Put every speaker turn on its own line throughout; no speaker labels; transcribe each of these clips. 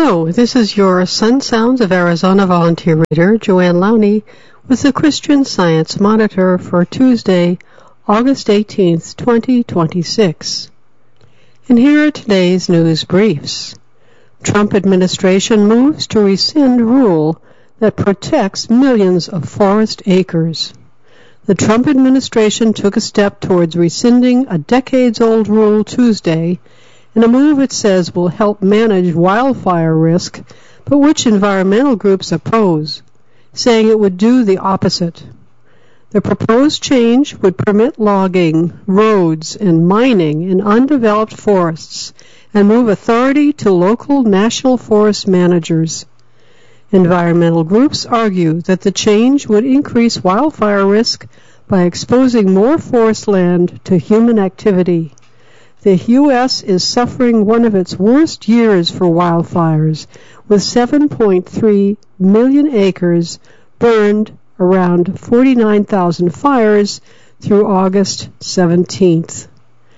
Hello, this is your Sun Sounds of Arizona volunteer reader, Joanne Lowney, with the Christian Science Monitor for Tuesday, August 18th, 2026. And here are today's news briefs. Trump administration moves to rescind rule that protects millions of forest acres. The Trump administration took a step towards rescinding a decades-old rule Tuesday, in a move it says will help manage wildfire risk, but which environmental groups oppose, saying it would do the opposite. The proposed change would permit logging, roads, and mining in undeveloped forests and move authority to local national forest managers. Environmental groups argue that the change would increase wildfire risk by exposing more forest land to human activity. The U.S. is suffering one of its worst years for wildfires, with 7.3 million acres burned, around 49,000 fires through August 17th.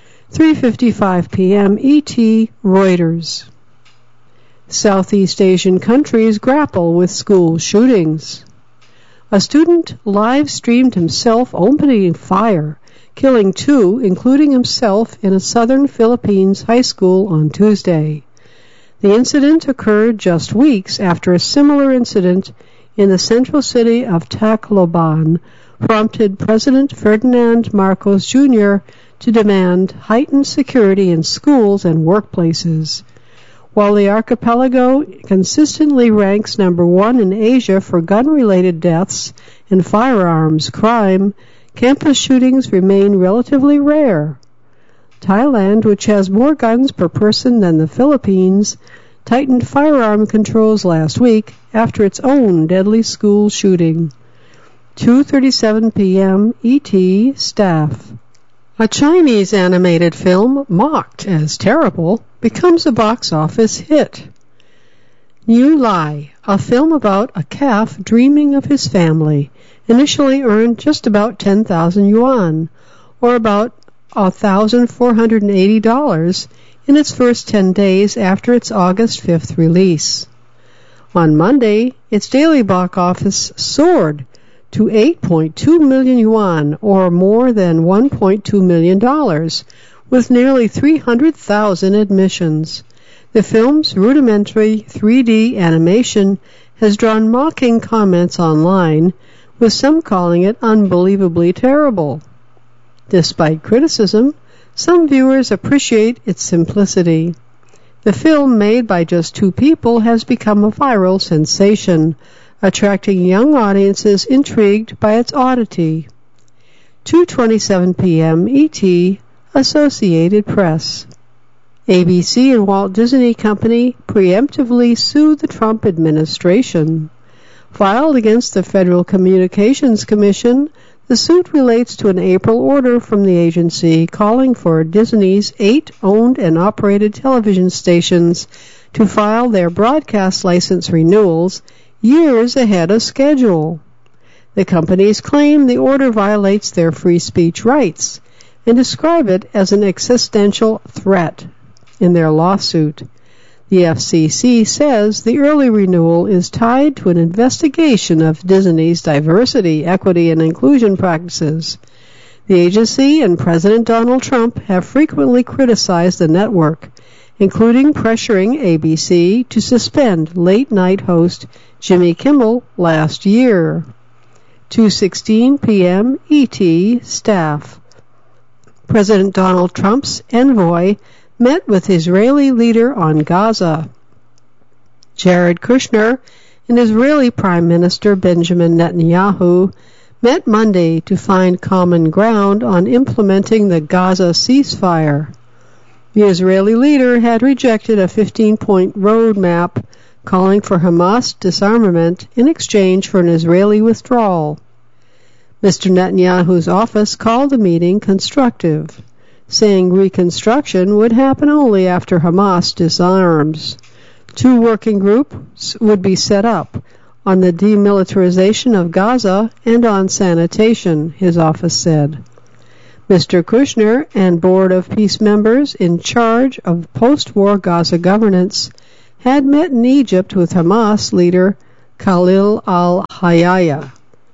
3:55 p.m. ET, Reuters. Southeast Asian countries grapple with school shootings. A student live-streamed himself opening fire, killing 2, including himself, in a southern Philippines high school on Tuesday. The incident occurred just weeks after a similar incident in the central city of Tacloban prompted President Ferdinand Marcos Jr. to demand heightened security in schools and workplaces. While the archipelago consistently ranks number 1 in Asia for gun-related deaths and firearms crime, campus shootings remain relatively rare. Thailand, which has more guns per person than the Philippines, tightened firearm controls last week after its own deadly school shooting. 2:37 p.m. ET, Staff. A Chinese animated film, mocked as terrible, becomes a box office hit. New Lie, a film about a calf dreaming of his family, initially earned just about 10,000 yuan, or about $1,480 in its first 10 days after its August 5th release. On Monday, its daily box office soared to 8.2 million yuan, or more than $1.2 million, with nearly 300,000 admissions. The film's rudimentary 3D animation has drawn mocking comments online, with some calling it unbelievably terrible. Despite criticism, some viewers appreciate its simplicity. The film, made by just 2 people, has become a viral sensation, attracting young audiences intrigued by its oddity. 2:27 p.m. ET, Associated Press. ABC and Walt Disney Company preemptively sued the Trump administration. Filed against the Federal Communications Commission, the suit relates to an April order from the agency calling for Disney's 8 owned and operated television stations to file their broadcast license renewals years ahead of schedule. The companies claim the order violates their free speech rights and describe it as an existential threat in their lawsuit. The FCC says the early renewal is tied to an investigation of Disney's diversity, equity, and inclusion practices. The agency and President Donald Trump have frequently criticized the network, including pressuring ABC to suspend late-night host Jimmy Kimmel last year. 2:16 p.m. ET, Staff. President Donald Trump's envoy met with Israeli leader on Gaza. Jared Kushner and Israeli Prime Minister Benjamin Netanyahu met Monday to find common ground on implementing the Gaza ceasefire. The Israeli leader had rejected a 15-point roadmap calling for Hamas disarmament in exchange for an Israeli withdrawal. Mr. Netanyahu's office called the meeting constructive, saying reconstruction would happen only after Hamas disarms. 2 working groups would be set up on the demilitarization of Gaza and on sanitation, his office said. Mr. Kushner and Board of Peace members in charge of post-war Gaza governance had met in Egypt with Hamas leader Khalil al-Hayya.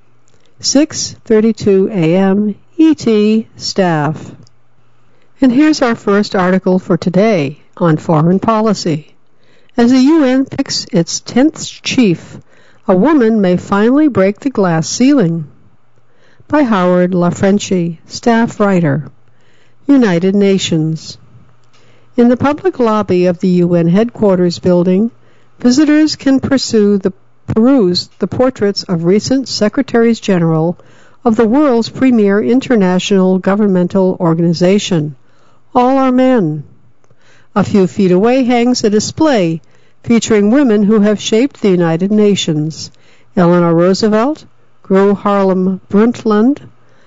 6:32 a.m. ET staff. And here's our first article for today on foreign policy. As the UN picks its 10th chief, a woman may finally break the glass ceiling. By Howard LaFrenchi, staff writer, United Nations. In the public lobby of the UN headquarters building, visitors can peruse the portraits of recent Secretaries General of the world's premier international governmental organization. All are men. A few feet away hangs a display featuring women who have shaped the United Nations: Eleanor Roosevelt, Gro Harlem Brundtland,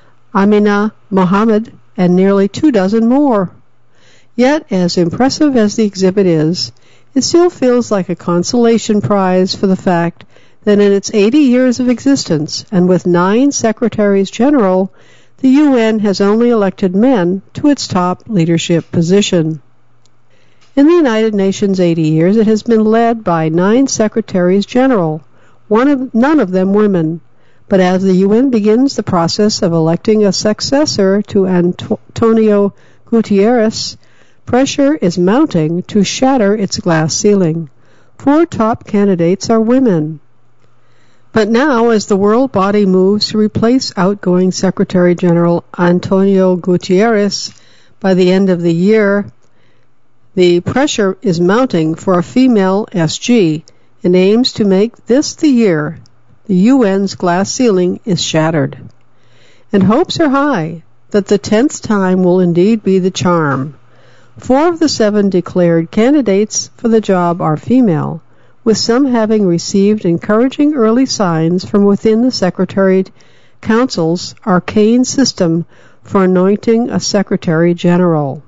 Amina Mohammed, and nearly 24 more. Yet, as impressive as the exhibit is, it still feels like a consolation prize for the fact that in its 80 years of existence, and with 9 Secretaries General, the UN has only elected men to its top leadership position. In the United Nations 80 years, it has been led by 9 Secretaries General, none of them women. But as the UN begins the process of electing a successor to Antonio Guterres, pressure is mounting to shatter its glass ceiling. 4 top candidates are women. But now, as the world body moves to replace outgoing Secretary General Antonio Guterres by the end of the year, the pressure is mounting for a female SG and aims to make this the year the UN's glass ceiling is shattered. And hopes are high that the 10th time will indeed be the charm. 4 of the 7 declared candidates for the job are female, with some having received encouraging early signs from within the Secretary Council's arcane system for anointing a Secretary General.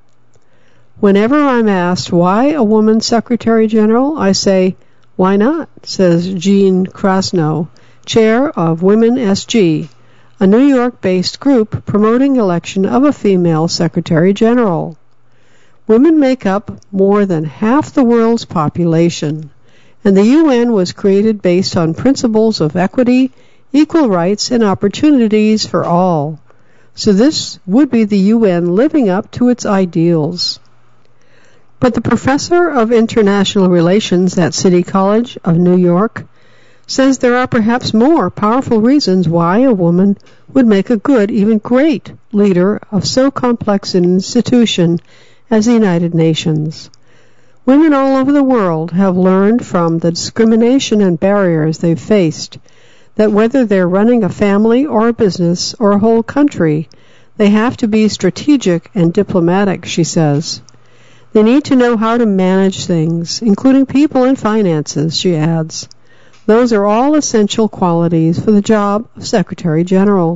Whenever I'm asked why a woman Secretary General, I say, "Why not?" says Jean Krasno, chair of Women SG, a New York-based group promoting election of a female Secretary General. Women make up more than half the world's population, and the UN was created based on principles of equity, equal rights, and opportunities for all. So this would be the UN living up to its ideals. But the professor of international relations at City College of New York says there are perhaps more powerful reasons why a woman would make a good, even great, leader of so complex an institution as the United Nations. Women all over the world have learned from the discrimination and barriers they've faced that whether they're running a family or a business or a whole country, they have to be strategic and diplomatic, she says. They need to know how to manage things, including people and finances, she adds. Those are all essential qualities for the job of Secretary General.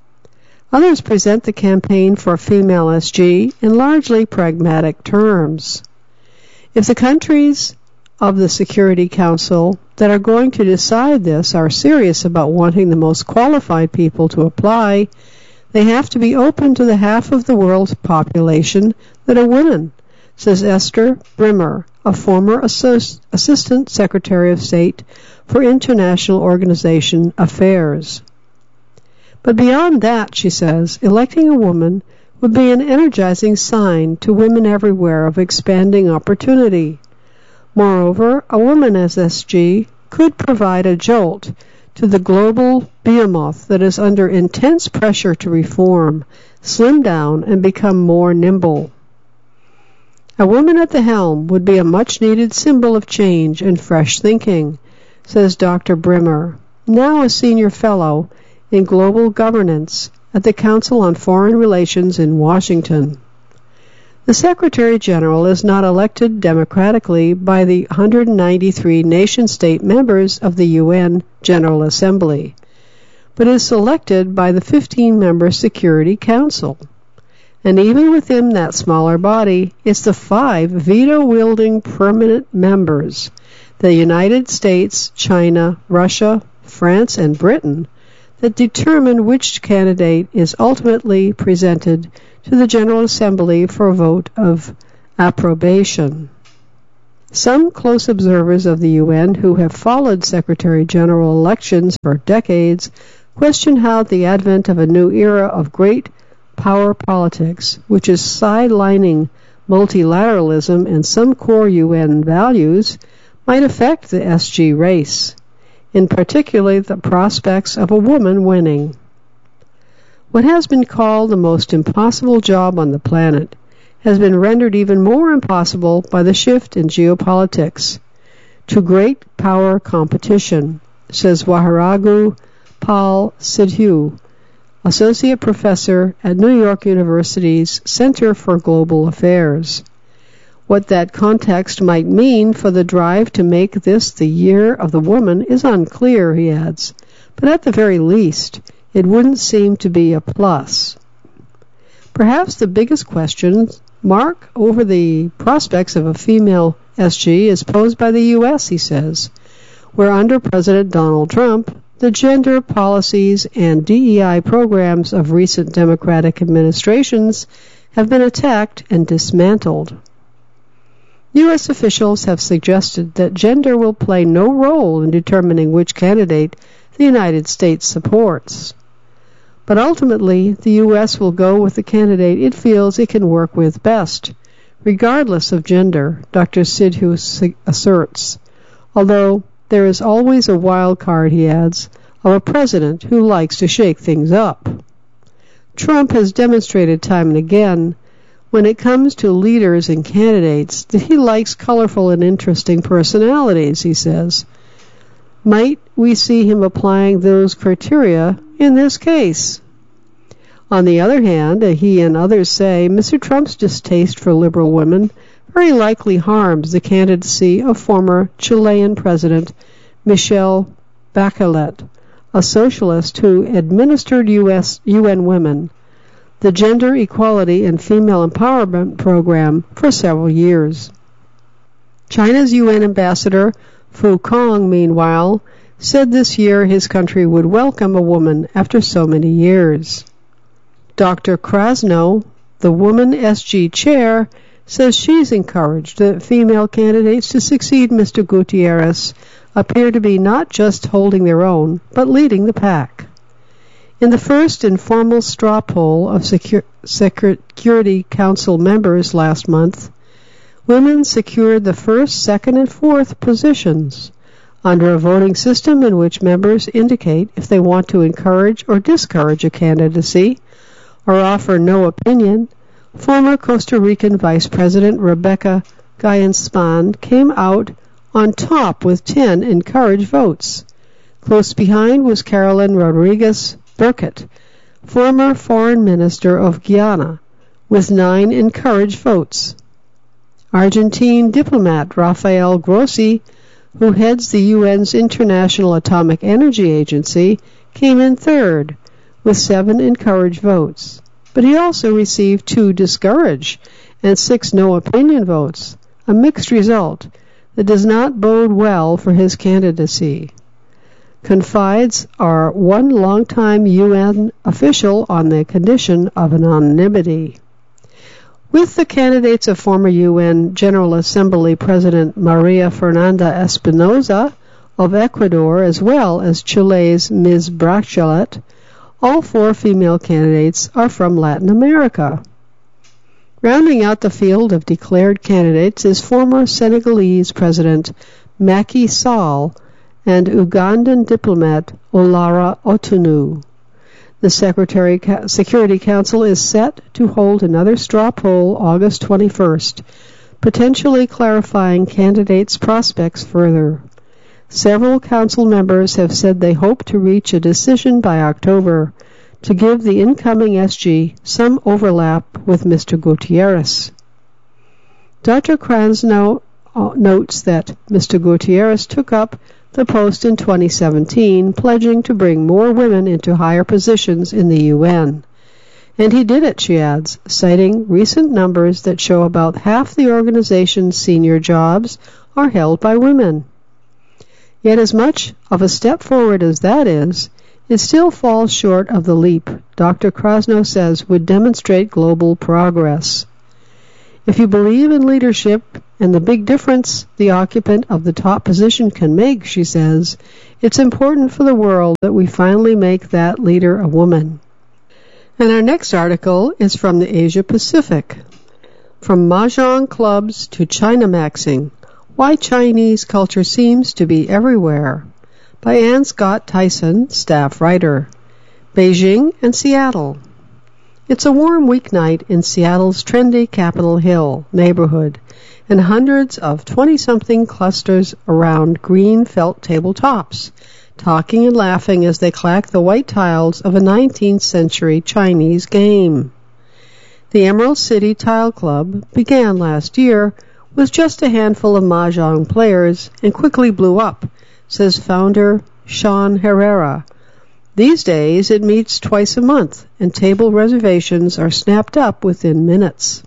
Others present the campaign for a female SG in largely pragmatic terms. If the countries of the Security Council that are going to decide this are serious about wanting the most qualified people to apply, they have to be open to the half of the world's population that are women, says Esther Brimmer, a former Assistant Secretary of State for International Organization Affairs. But beyond that, she says, electing a woman would be an energizing sign to women everywhere of expanding opportunity. Moreover, a woman as SG could provide a jolt to the global behemoth that is under intense pressure to reform, slim down, and become more nimble. A woman at the helm would be a much-needed symbol of change and fresh thinking, says Dr. Brimmer, now a senior fellow in global governance at the Council on Foreign Relations in Washington. The Secretary General is not elected democratically by the 193 nation-state members of the UN General Assembly, but is selected by the 15-member Security Council. And even within that smaller body, it's the 5 veto-wielding permanent members, the United States, China, Russia, France, and Britain, that determine which candidate is ultimately presented to the General Assembly for a vote of approbation. Some close observers of the UN who have followed Secretary General elections for decades question how the advent of a new era of great power politics, which is sidelining multilateralism and some core UN values, might affect the SG race, in particular the prospects of a woman winning. What has been called the most impossible job on the planet has been rendered even more impossible by the shift in geopolitics to great power competition, says Waharaghu Pal Sidhu, Associate Professor at New York University's Center for Global Affairs. What that context might mean for the drive to make this the year of the woman is unclear, he adds, but at the very least, it wouldn't seem to be a plus. Perhaps the biggest question mark over the prospects of a female SG is posed by the U.S., he says, where under President Donald Trump, the gender policies and DEI programs of recent Democratic administrations have been attacked and dismantled. U.S. officials have suggested that gender will play no role in determining which candidate the United States supports. But ultimately, the U.S. will go with the candidate it feels it can work with best, regardless of gender, Dr. Sidhu asserts, although there is always a wild card, he adds, of a president who likes to shake things up. Trump has demonstrated time and again, when it comes to leaders and candidates, that he likes colorful and interesting personalities, he says. Might we see him applying those criteria in this case? On the other hand, he and others say Mr. Trump's distaste for liberal women very likely harms the candidacy of former Chilean President Michelle Bachelet, a socialist who administered UN Women, the Gender Equality and Female Empowerment Program, for several years. China's UN ambassador Fu Kong, meanwhile, said this year his country would welcome a woman after so many years. Dr. Krasno, the Woman SG chair, says she's encouraged that female candidates to succeed Mr. Gutierrez appear to be not just holding their own, but leading the pack. In the first informal straw poll of Security Council members last month, women secured the first, second, and fourth positions under a voting system in which members indicate if they want to encourage or discourage a candidacy or offer no opinion. Former Costa Rican Vice President Rebecca Gallanspan came out on top with 10 encouraged votes. Close behind was Carolyn Rodriguez Burkett, former Foreign Minister of Guyana, with 9 encouraged votes. Argentine diplomat Rafael Grossi, who heads the UN's International Atomic Energy Agency, came in third, with 7 encouraged votes. But he also received 2 discouraged and 6 no-opinion votes, a mixed result that does not bode well for his candidacy, confides our one longtime UN official on the condition of anonymity. With the candidates of former UN General Assembly President Maria Fernanda Espinosa of Ecuador, as well as Chile's Ms. Bachelet, all 4 female candidates are from Latin America. Rounding out the field of declared candidates is former Senegalese President Macky Sall and Ugandan diplomat Olara Otunu. The Security Council is set to hold another straw poll August 21st, potentially clarifying candidates' prospects further. Several council members have said they hope to reach a decision by October to give the incoming SG some overlap with Mr. Gutierrez. Dr. Krasno notes that Mr. Gutierrez took up the post in 2017, pledging to bring more women into higher positions in the UN. And he did it, she adds, citing recent numbers that show about half the organization's senior jobs are held by women. Yet as much of a step forward as that is, it still falls short of the leap Dr. Krasno says would demonstrate global progress. If you believe in leadership and the big difference the occupant of the top position can make, she says, it's important for the world that we finally make that leader a woman. And our next article is from the Asia Pacific. From mahjong clubs to China maxing, why Chinese culture seems to be everywhere. By Ann Scott Tyson, staff writer. Beijing and Seattle. It's a warm weeknight in Seattle's trendy Capitol Hill neighborhood, and hundreds of 20-something clusters around green felt tabletops, talking and laughing as they clack the white tiles of a 19th century Chinese game. The Emerald City Tile Club began last year with just a handful of mahjong players and quickly blew up, says founder Sean Herrera. These days it meets twice a month, and table reservations are snapped up within minutes.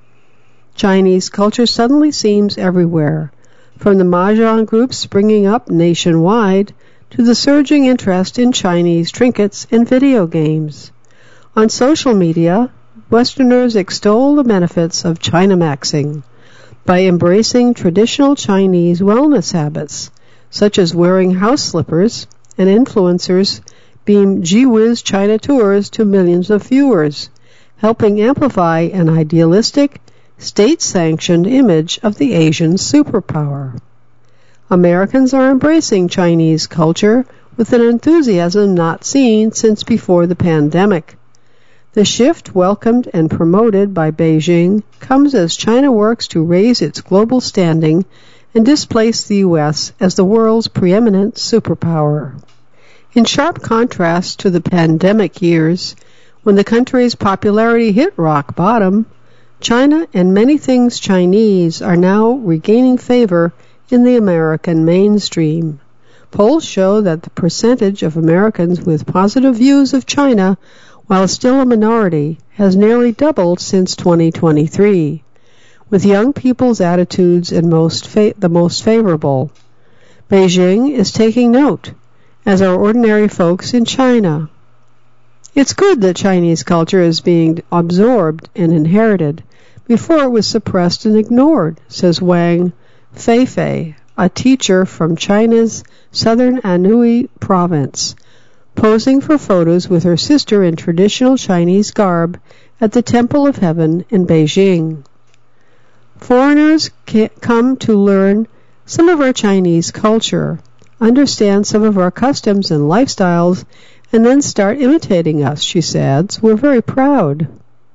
Chinese culture suddenly seems everywhere, from the mahjong groups springing up nationwide to the surging interest in Chinese trinkets and video games. On social media, Westerners extol the benefits of China maxing by embracing traditional Chinese wellness habits, such as wearing house slippers, and influencers beam gee-whiz China tours to millions of viewers, helping amplify an idealistic, state-sanctioned image of the Asian superpower. Americans are embracing Chinese culture with an enthusiasm not seen since before the pandemic. The shift, welcomed and promoted by Beijing, comes as China works to raise its global standing and displace the U.S. as the world's preeminent superpower. In sharp contrast to the pandemic years, when the country's popularity hit rock bottom, China and many things Chinese are now regaining favor in the American mainstream. Polls show that the percentage of Americans with positive views of China, while still a minority, has nearly doubled since 2023, with young people's attitudes the most favorable. Beijing is taking note, as are ordinary folks in China. It's good that Chinese culture is being absorbed and inherited before it was suppressed and ignored, says Wang Feifei, a teacher from China's southern Anhui province, posing for photos with her sister in traditional Chinese garb at the Temple of Heaven in Beijing. Foreigners come to learn some of our Chinese culture, understand some of our customs and lifestyles, and then start imitating us, she says. We're very proud.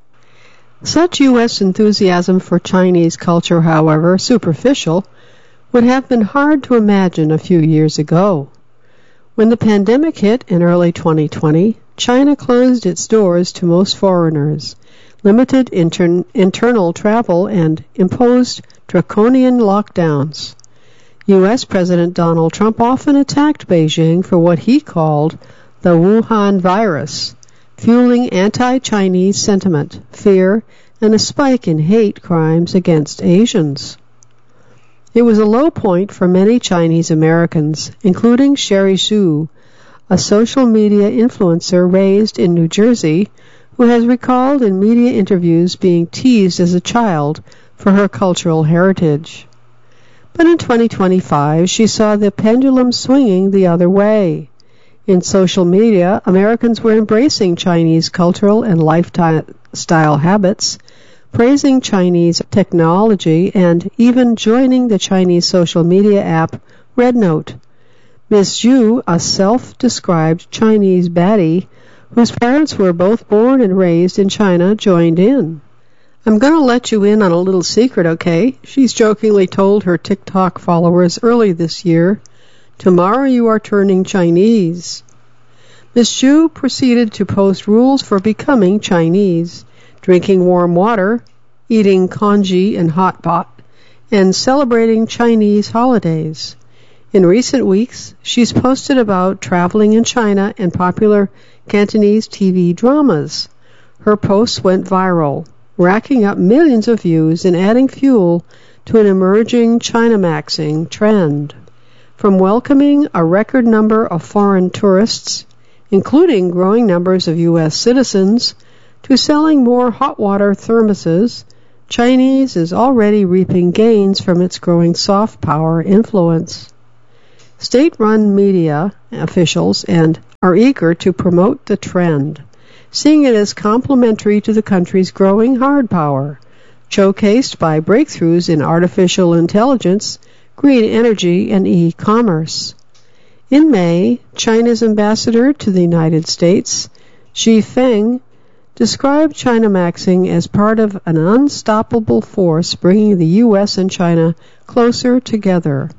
Such U.S. enthusiasm for Chinese culture, however superficial, would have been hard to imagine a few years ago. When the pandemic hit in early 2020, China closed its doors to most foreigners, limited internal travel, and imposed draconian lockdowns. U.S. President Donald Trump often attacked Beijing for what he called the Wuhan virus, fueling anti-Chinese sentiment, fear, and a spike in hate crimes against Asians. It was a low point for many Chinese Americans, including Sherry Zhu, a social media influencer raised in New Jersey, who has recalled in media interviews being teased as a child for her cultural heritage. But in 2025, she saw the pendulum swinging the other way. In social media, Americans were embracing Chinese cultural and lifestyle habits, praising Chinese technology, and even joining the Chinese social media app RedNote. Ms. Zhu, a self-described Chinese baddie, whose parents were both born and raised in China, joined in. I'm going to let you in on a little secret, okay? She's jokingly told her TikTok followers early this year, tomorrow you are turning Chinese. Ms. Zhu proceeded to post rules for becoming Chinese, drinking warm water, eating congee and hot pot, and celebrating Chinese holidays. In recent weeks, she's posted about traveling in China and popular Cantonese TV dramas. Her posts went viral, racking up millions of views and adding fuel to an emerging China maxing trend. From welcoming a record number of foreign tourists, including growing numbers of U.S. citizens, to selling more hot water thermoses, Chinese is already reaping gains from its growing soft power influence. State-run media officials are eager to promote the trend, seeing it as complementary to the country's growing hard power, showcased by breakthroughs in artificial intelligence, green energy, and e-commerce. In May, China's ambassador to the United States, Xi Feng, described China Maxing as part of an unstoppable force bringing the U.S. and China closer together.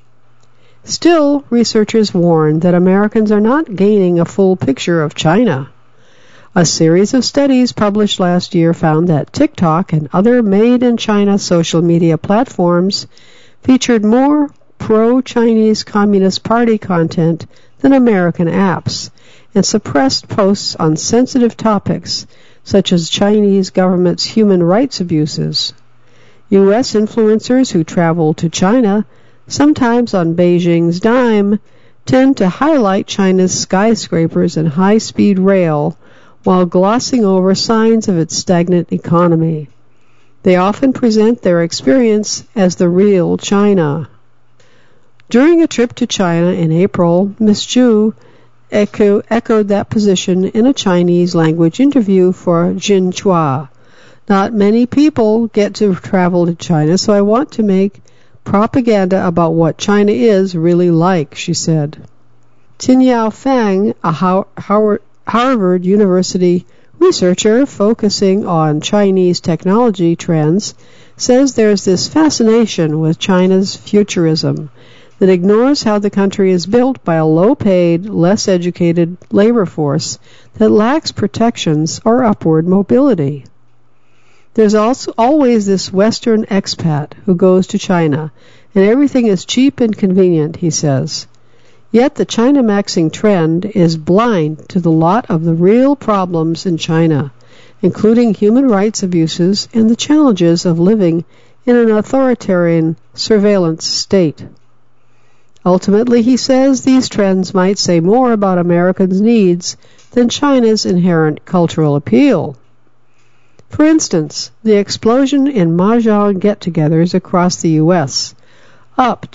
Still, researchers warn that Americans are not gaining a full picture of China. A series of studies published last year found that TikTok and other made-in-China social media platforms featured more pro-Chinese Communist Party content than American apps, and suppressed posts on sensitive topics such as Chinese government's human rights abuses. U.S. influencers who travel to China, sometimes on Beijing's dime, tend to highlight China's skyscrapers and high-speed rail while glossing over signs of its stagnant economy. They often present their experience as the real China. During a trip to China in April, Ms. Zhu echoed that position in a Chinese language interview for Xinhua. Not many people get to travel to China, so I want to make propaganda about what China is really like, she said. Tinyao Fang, a Harvard University researcher focusing on Chinese technology trends, says there's this fascination with China's futurism that ignores how the country is built by a low-paid, less-educated labor force that lacks protections or upward mobility. There's also always this Western expat who goes to China, and everything is cheap and convenient, he says. Yet the China Maxing trend is blind to the lot of the real problems in China, including human rights abuses and the challenges of living in an authoritarian surveillance state. Ultimately, he says, these trends might say more about Americans' needs than China's inherent cultural appeal. For instance, the explosion in mahjong get-togethers across the U.S., up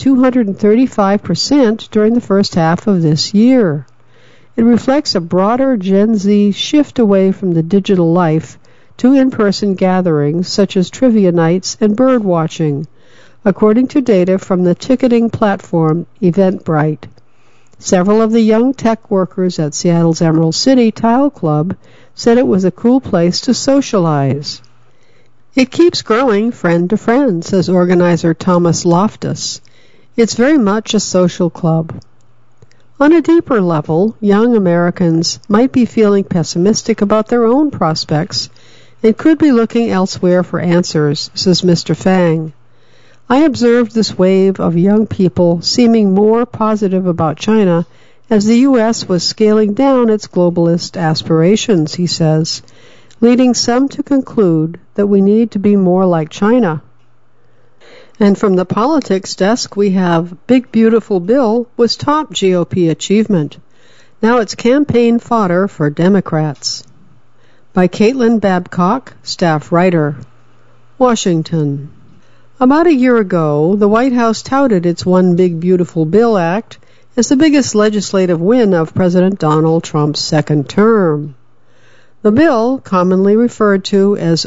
235% during the first half of this year. It reflects a broader Gen Z shift away from the digital life to in-person gatherings such as trivia nights and bird watching, according to data from the ticketing platform Eventbrite. Several of the young tech workers at Seattle's Emerald City Tile Club said it was a cool place to socialize. It keeps growing friend to friend, says organizer Thomas Loftus. It's very much a social club. On a deeper level, young Americans might be feeling pessimistic about their own prospects and could be looking elsewhere for answers, says Mr. Fang. I observed this wave of young people seeming more positive about China as the U.S. was scaling down its globalist aspirations, he says, leading some to conclude that we need to be more like China. And from the politics desk, we have Big Beautiful Bill was top GOP achievement. Now it's campaign fodder for Democrats. By Caitlin Babcock, staff writer. Washington. About a year ago, the White House touted its One Big Beautiful Bill Act as the biggest legislative win of President Donald Trump's second term. The bill, commonly referred to as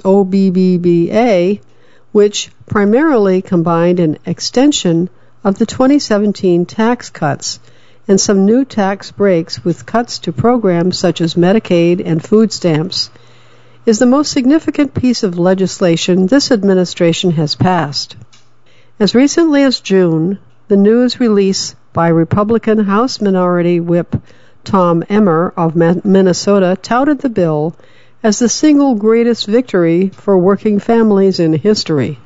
OBBBA, which primarily combined an extension of the 2017 tax cuts and some new tax breaks with cuts to programs such as Medicaid and food stamps, is the most significant piece of legislation this administration has passed. As recently as June, the news release by Republican House Minority Whip Tom Emmer of Minnesota touted the bill as the single greatest victory for working families in history.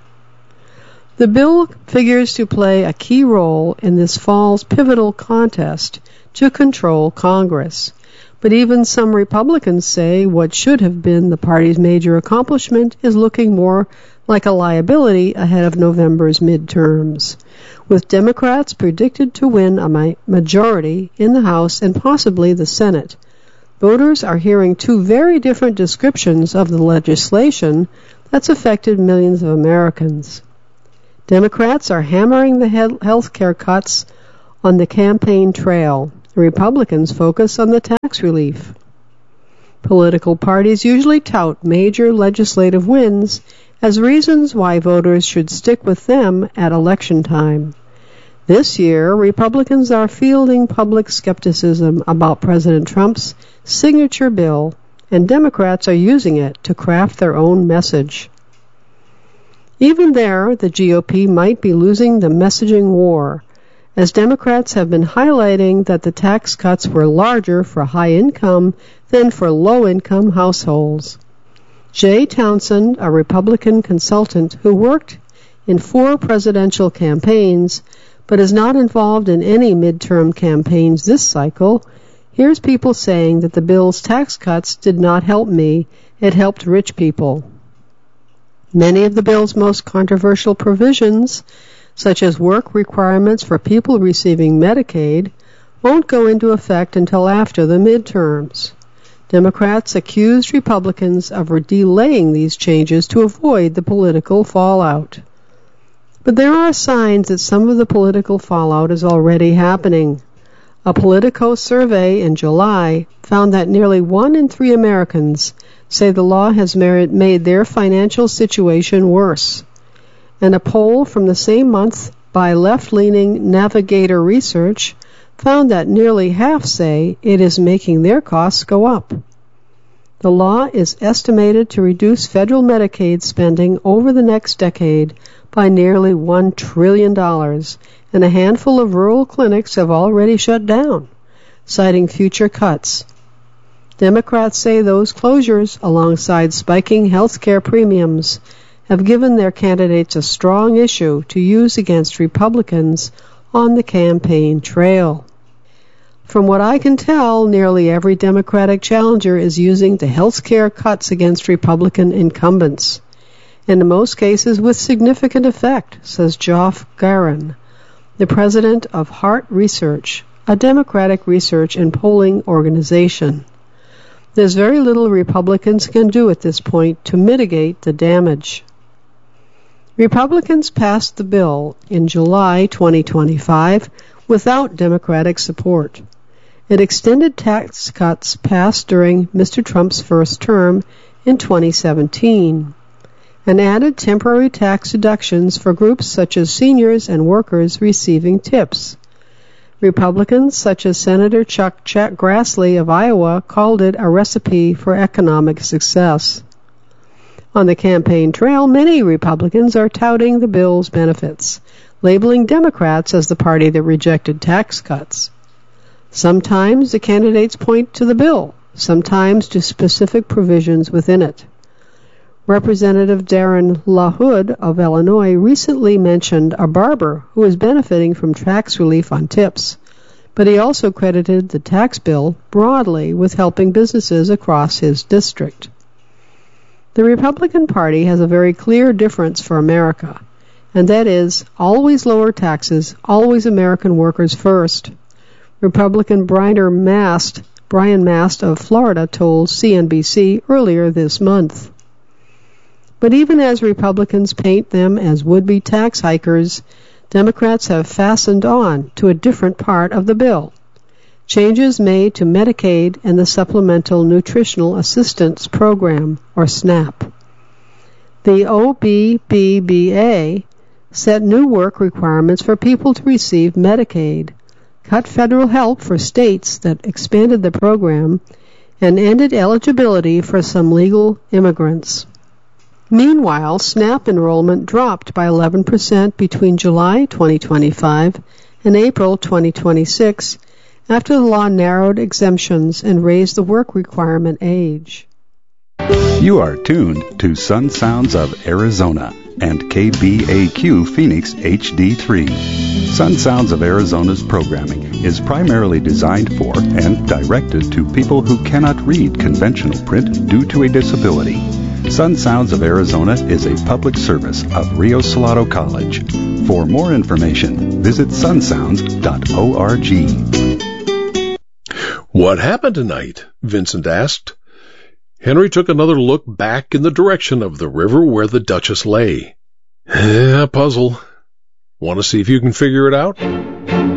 The bill figures to play a key role in this fall's pivotal contest to control Congress. But even some Republicans say what should have been the party's major accomplishment is looking more like a liability ahead of November's midterms, with Democrats predicted to win a majority in the House and possibly the Senate. Voters are hearing two very different descriptions of the legislation that's affected millions of Americans. Democrats are hammering the health care cuts on the campaign trail. Republicans focus on the tax relief. Political parties usually tout major legislative wins as reasons why voters should stick with them at election time. This year, Republicans are fielding public skepticism about President Trump's signature bill, and Democrats are using it to craft their own message. Even there, the GOP might be losing the messaging war, as Democrats have been highlighting that the tax cuts were larger for high-income than for low-income households. Jay Townsend, a Republican consultant who worked in 4 presidential campaigns but is not involved in any midterm campaigns this cycle, hears people saying that the bill's tax cuts did not help me, it helped rich people. Many of the bill's most controversial provisions, such as work requirements for people receiving Medicaid, won't go into effect until after the midterms. Democrats accused Republicans of delaying these changes to avoid the political fallout. But there are signs that some of the political fallout is already happening. A Politico survey in July found that nearly 1 in 3 Americans say the law has made their financial situation worse. And a poll from the same month by left-leaning Navigator Research found that nearly half say it is making their costs go up. The law is estimated to reduce federal Medicaid spending over the next decade by nearly $1 trillion, and a handful of rural clinics have already shut down, citing future cuts. Democrats say those closures, alongside spiking health care premiums, have given their candidates a strong issue to use against Republicans on the campaign trail. From what I can tell, nearly every Democratic challenger is using the health care cuts against Republican incumbents, and in most cases with significant effect, says Geoff Garin, the president of Hart Research, a Democratic research and polling organization. There's very little Republicans can do at this point to mitigate the damage. Republicans passed the bill in July 2025 without Democratic support. It extended tax cuts passed during Mr. Trump's first term in 2017 and added temporary tax deductions for groups such as seniors and workers receiving tips. Republicans such as Senator Chuck Grassley of Iowa called it a recipe for economic success. On the campaign trail, many Republicans are touting the bill's benefits, labeling Democrats as the party that rejected tax cuts. Sometimes the candidates point to the bill, sometimes to specific provisions within it. Representative Darren LaHood of Illinois recently mentioned a barber who is benefiting from tax relief on tips, but he also credited the tax bill broadly with helping businesses across his district. The Republican Party has a very clear difference for America, and that is always lower taxes, always American workers first. Republican Brian Mast of Florida told CNBC earlier this month. But even as Republicans paint them as would-be tax hikers, Democrats have fastened on to a different part of the bill. Changes made to Medicaid and the Supplemental Nutritional Assistance Program, or SNAP. The OBBBA set new work requirements for people to receive Medicaid, cut federal help for states that expanded the program, and ended eligibility for some legal immigrants. Meanwhile, SNAP enrollment dropped by 11% between July 2025 and April 2026 after the law narrowed exemptions and raised the work requirement age.
You are tuned to Sun Sounds of Arizona and KBAQ Phoenix HD3. Sun Sounds of Arizona's programming is primarily designed for and directed to people who cannot read conventional print due to a disability. Sun Sounds of Arizona is a public service of Rio Salado College. For more information, visit sunsounds.org.
What happened tonight? Vincent asked. Henry took another look back in the direction of the river where the Duchess lay. A puzzle. Want to see if you can figure it out?